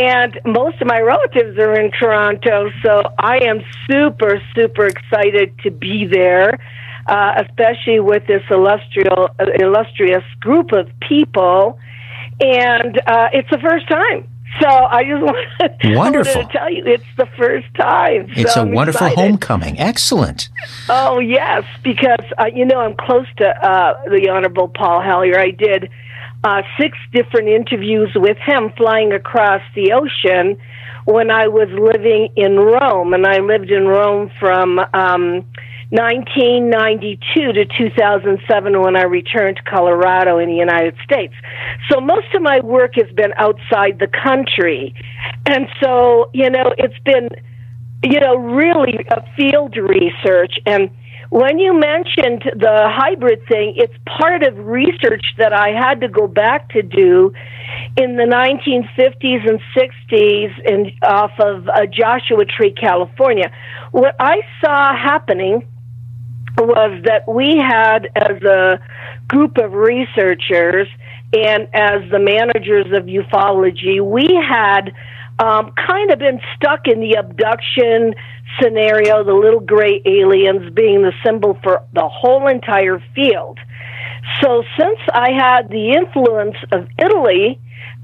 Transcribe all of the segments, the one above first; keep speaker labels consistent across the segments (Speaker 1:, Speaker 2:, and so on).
Speaker 1: And most of my relatives are in Toronto, so I am super, super excited to be there, especially with this illustrious group of people. And it's the first time. So I just wanted to tell you, it's the first time.
Speaker 2: It's
Speaker 1: so
Speaker 2: a
Speaker 1: I'm
Speaker 2: wonderful
Speaker 1: excited.
Speaker 2: homecoming. Excellent.
Speaker 1: Oh, yes, because, I'm close to the Honorable Paul Hellyer. I did 6 different interviews with him flying across the ocean when I was living in Rome. And I lived in Rome from 1992 to 2007 when I returned to Colorado in the United States. So most of my work has been outside the country. And so, it's been, really a field research. And when you mentioned the hybrid thing, it's part of research that I had to go back to do in the 1950s and 60s off of Joshua Tree, California. What I saw happening was that we had, as a group of researchers and as the managers of ufology, we had kind of been stuck in the abduction scenario, the little gray aliens being the symbol for the whole entire field. So since I had the influence of Italy,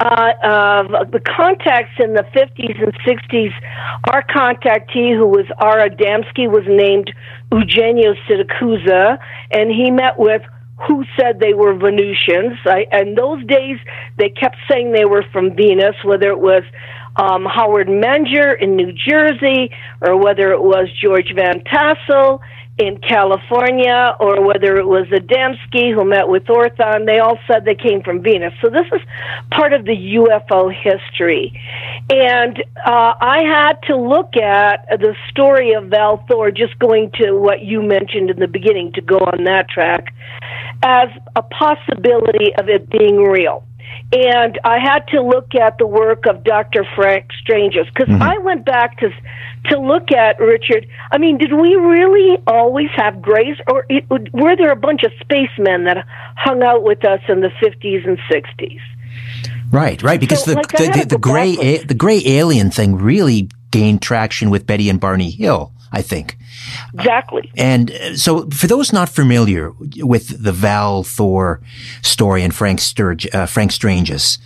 Speaker 1: of the contacts in the 50s and 60s, our contactee, who was Ara Adamski, was named Eugenio Siracusa, and he met with who said they were Venusians. In those days, they kept saying they were from Venus, whether it was Howard Menger in New Jersey, or whether it was George Van Tassel in California, or whether it was Adamski who met with Orthon. They all said they came from Venus. So this is part of the UFO history. And I had to look at the story of Val Thor, just going to what you mentioned in the beginning, to go on that track, as a possibility of it being real. And I had to look at the work of Dr. Frank Stranges, because I went back to look at, Richard, I mean, did we really always have grays, or were there a bunch of spacemen that hung out with us in the 50s and 60s?
Speaker 2: Right, because
Speaker 1: so,
Speaker 2: the gray alien thing really gained traction with Betty and Barney Hill, I think.
Speaker 1: Exactly.
Speaker 2: And so for those not familiar with the Val Thor story and Frank Stranges,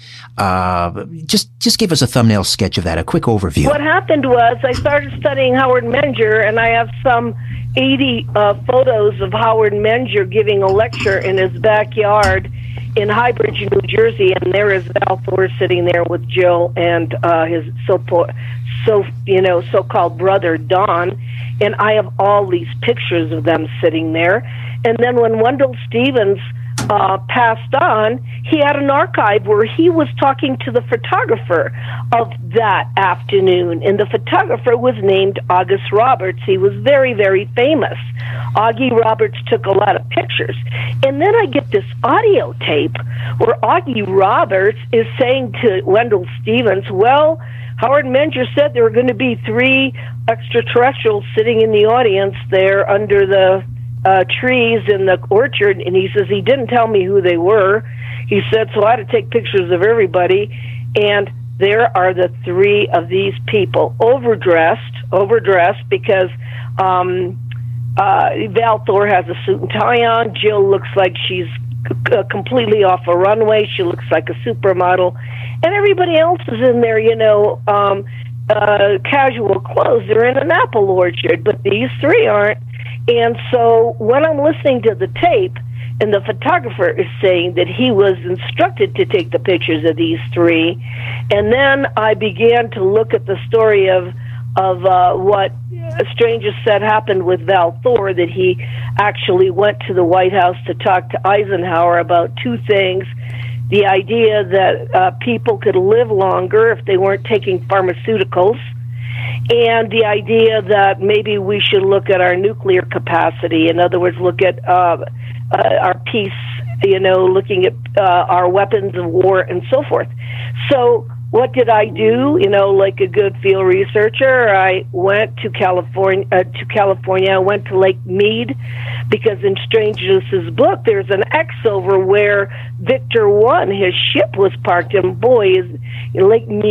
Speaker 2: just give us a thumbnail sketch of that, a quick overview.
Speaker 1: What happened was I started studying Howard Menger, and I have some 80 photos of Howard Menger giving a lecture in his backyard in Highbridge, New Jersey, and there is Val Thor sitting there with Jill and his so-called brother Don, and I have all these pictures of them sitting there. And then when Wendell Stevens passed on, he had an archive where he was talking to the photographer of that afternoon, and the photographer was named August Roberts. He was very, very famous. Augie Roberts took a lot of pictures. And then I get this audio tape where Augie Roberts is saying to Wendell Stevens, well, Howard Menger said there were going to be 3 extraterrestrials sitting in the audience there under the trees in the orchard, and he says he didn't tell me who they were. He said, so I had to take pictures of everybody, and there are the 3 of these people, overdressed because Val Thor has a suit and tie on. Jill looks like she's completely off a runway. She looks like a supermodel. And everybody else is in there, casual clothes. They're in an apple orchard, but these 3 aren't. And so when I'm listening to the tape, and the photographer is saying that he was instructed to take the pictures of these 3, and then I began to look at the story of what Stranges said happened with Val Thor, that he actually went to the White House to talk to Eisenhower about 2 things. The idea that people could live longer if they weren't taking pharmaceuticals, and the idea that maybe we should look at our nuclear capacity. In other words, look at our peace, looking at our weapons of war and so forth. So what did I do? Like a good field researcher, I went to California. I went to Lake Mead, because in Stranges' book, there's an X over where Victor 1, his ship, was parked, and boy, is Lake Mead